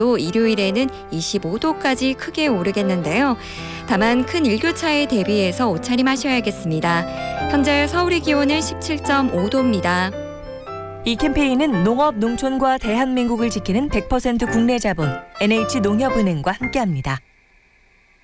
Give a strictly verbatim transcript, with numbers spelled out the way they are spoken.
또 일요일에는 이십오 도까지 크게 오르겠는데요. 다만 큰 일교차에 대비해서 옷차림하셔야겠습니다. 현재 서울의 기온은 십칠 점 오 도입니다. 이 캠페인은 농업, 농촌과 대한민국을 지키는 백 퍼센트 국내 자본 엔에이치농협은행과 함께합니다.